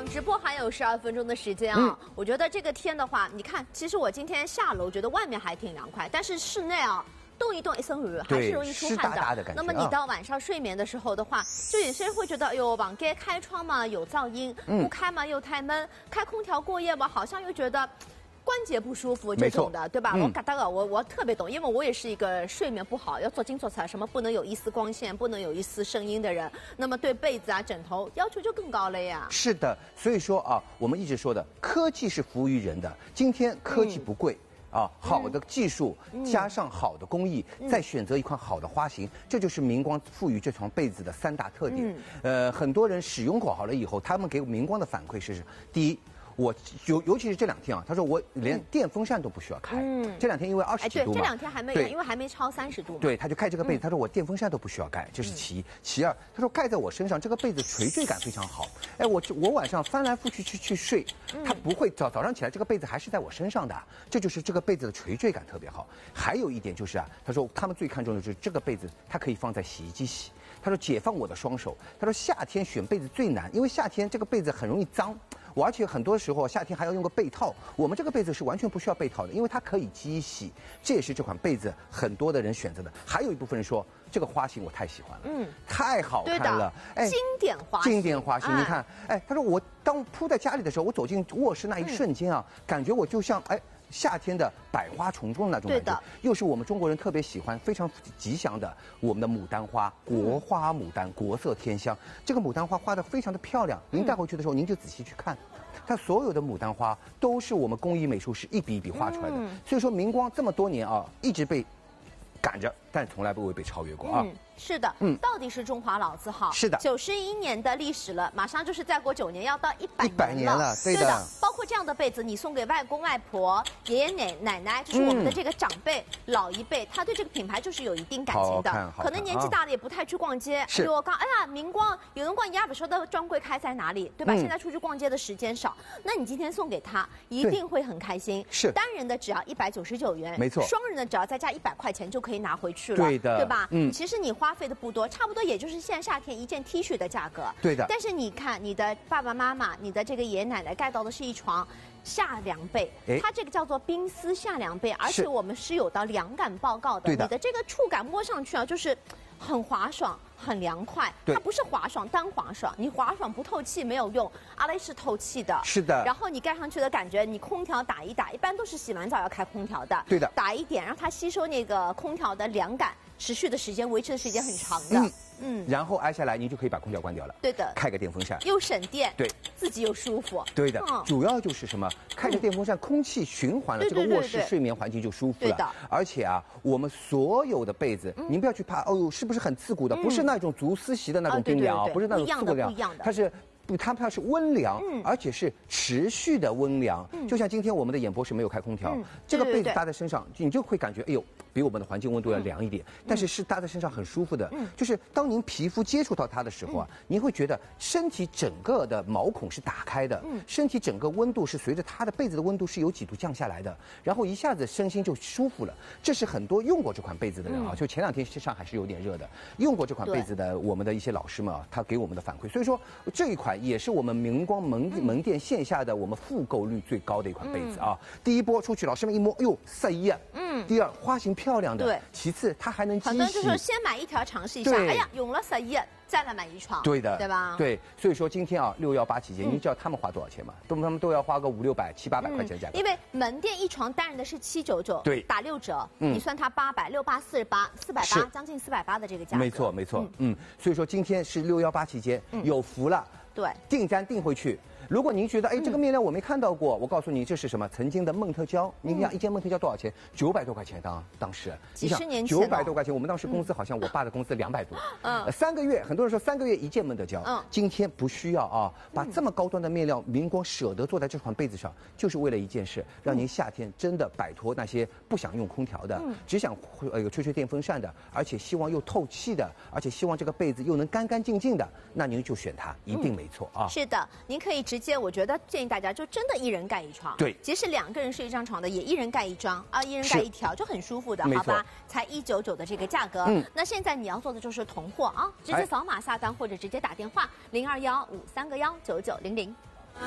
直播还有12分钟的时间啊，我觉得这个天的话，你看，其实我今天下楼觉得外面还挺凉快，但是室内啊。动一动一身雨，还是容易出汗的。那么你到晚上睡眠的时候的话，就有些人会觉得，哎呦，往街开窗嘛有噪音，不开嘛又太闷，开空调过夜嘛好像又觉得关节不舒服这种的，对吧？我嘎达个，我特别懂，因为我也是一个睡眠不好，要做精做彩，什么不能有一丝光线，不能有一丝声音的人，那么对被子啊、枕头要求就更高了呀。 是的，所以说啊，我们一直说的，科技是服务于人的，今天科技不贵。好的技术加上好的工艺，再选择一款好的花型，这就是明光赋予这床被子的3大特点。很多人使用过好了以后，他们给明光的反馈是：第一，我尤其是这2天啊，他说我连电风扇都不需要开。这2天因为20几度嘛， 对，这2天还没有，因为还没超30度嘛。 对，他就盖这个被子，他说我电风扇都不需要盖，这是其一。其二，他说盖在我身上这个被子垂坠感非常好。哎，我晚上翻来覆去睡，它不会早上起来这个被子还是在我身上的，这就是这个被子的垂坠感特别好。还有一点就是啊，他说他们最看重的就是这个被子，它可以放在洗衣机洗。他说解放我的双手。他说夏天选被子最难，因为夏天这个被子很容易脏。而且很多时候夏天还要用个被套，我们这个被子是完全不需要被套的，因为它可以机洗，这也是这款被子很多的人选择的。还有一部分人说这个花型我太喜欢了，太好看了， 哎，经典花型， 经典花型，你看，哎，他说我当铺在家里的时候，我走进卧室那一瞬间啊，感觉我就像夏天的百花丛中的那种感觉，又是我们中国人特别喜欢、非常吉祥的我们的牡丹花，国花牡丹，国色天香。这个牡丹花画得非常的漂亮，您带回去的时候您就仔细去看，它所有的牡丹花都是我们工艺美术师一笔一笔画出来的。所以说明光这么多年啊，一直被赶着，但从来不会被超越过啊。 是的，到底是中华老字号， 是的 ，91年的历史了，马上就是再过9年要到100 年了，对的。 包括这样的被子，你送给外公外婆、爷爷奶奶，就是我们的这个长辈、老一辈，他对这个品牌就是有一定感情的。可能年纪大了也不太去逛街，就我刚明光有人逛亚不说的专柜开在哪里，对吧？现在出去逛街的时间少，那你今天送给他，一定会很开心。 是单人的只要199元， 没错， 双人的只要再加100块钱就可以拿回去了， 对的， 对吧？其实你花费的不多，差不多也就是现在夏天一件 T 恤的价格。 对的。 但是你看，你的爸爸妈妈、你的这个爷爷奶奶盖到的是一床夏凉被，它这个叫做冰丝夏凉被，而且我们是有到凉感报告的。你的这个触感摸上去啊，就是很滑爽。很凉快，它不是滑爽单滑爽，你滑爽不透气没有用，阿雷是透气的， 是的。 然后你盖上去的感觉，你空调打一打，一般都是洗完澡要开空调的， 对的， 打一点让它吸收那个空调的凉感，持续的时间、维持的时间很长的。 然后挨下来，您就可以把空调关掉了。 对的， 开个电风扇， 又省电， 对， 自己又舒服。 对的，主要就是什么？开着电风扇，空气循环了，这个卧室睡眠环境就舒服了。 对的， 而且啊，我们所有的被子，您不要去怕，是不是很刺骨的？不是那种竹丝席的那种冰凉，不是那种刺骨凉，它是。它是温凉，而且是持续的温凉。就像今天我们的演播室没有开空调，这个被子搭在身上，你就会感觉，哎呦，比我们的环境温度要凉一点。但是搭在身上很舒服的，就是当您皮肤接触到它的时候啊，您会觉得身体整个的毛孔是打开的，身体整个温度是随着它的被子的温度是有几度降下来的，然后一下子身心就舒服了。这是很多用过这款被子的人啊，就前2天上海是有点热的，用过这款被子的我们的一些老师们啊，他给我们的反馈，所以说这一款。也是我们明光门店线下的我们复购率最高的一款被子啊！第一波出去，老师们一摸，哎呦，晒衣啊！第二，花型漂亮的。对。其次，它还能机洗。 很多人就说先买一条尝试一下，哎呀，用了晒衣，再来买一床。 对的， 对吧？ 对，所以说今天啊，618期间，您知道他们花多少钱吗？他们都要花个500、600、700、800块钱的价格。 因为门店一床单人的是799， 对， 打6折，你算它800、6848480，将近480的这个价格。 没错，没错，所以说今天是618期间，有福了。 对， 订单订回去。如果您觉得这个面料我没看到过，我告诉你这是什么？曾经的梦特胶。您想一件梦特胶多少钱？900多块钱当时。 几十年前。 900多块钱，我们当时工资好像我爸的工资200多。3个月，很多人说3个月一件梦特胶。今天不需要啊，把这么高端的面料，明光舍得做在这款被子上，就是为了一件事，让您夏天真的摆脱那些不想用空调的，只想吹电风扇的，而且希望又透气的，而且希望这个被子又能干干净净的，那您就选它，一定没错啊。 是的，您可以直接，我觉得建议大家就真的一人盖一床。 对， 即使2个人睡一张床的，也一人盖一张啊，一人盖一条，就很舒服的，好吧？才199的这个价格。那现在你要做的就是囤货啊，直接扫码下单或者直接打电话0215319900。